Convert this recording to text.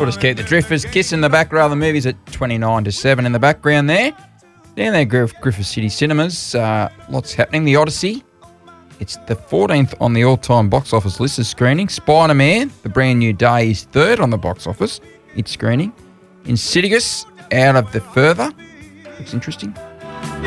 We'll just keep the Drifters kissing the back row of the movies at 29-7 in the background there. Down there, Griffith City Cinemas. Lots happening. The Odyssey. It's the 14th on the all-time box office list of screening. Spider-Man, The Brand New Day, is 3rd on the box office. It's screening. Insidious, Out of the Further. Looks interesting.